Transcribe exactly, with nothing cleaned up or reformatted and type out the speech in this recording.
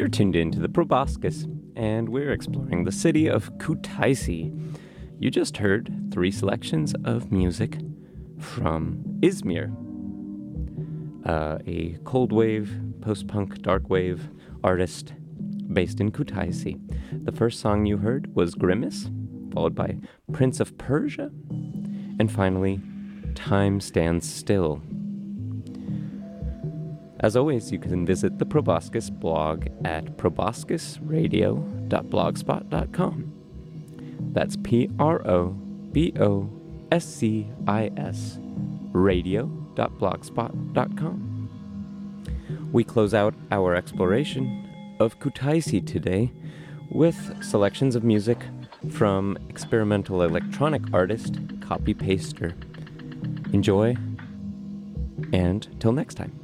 You're tuned in to the Proboscis, and we're exploring the city of Kutaisi. You just heard three selections of music from Izmir, uh, a cold wave, post-punk, dark wave artist based in Kutaisi. The first song you heard was Grimace, followed by Prince of Persia, and finally, Time Stands Still. As always, you can visit the Proboscis blog at proboscis radio dot blogspot dot com. That's P R O B O S C I S radio dot blogspot dot com. We close out our exploration of Kutaisi today with selections of music from experimental electronic artist Copy Paster. Enjoy, and till next time.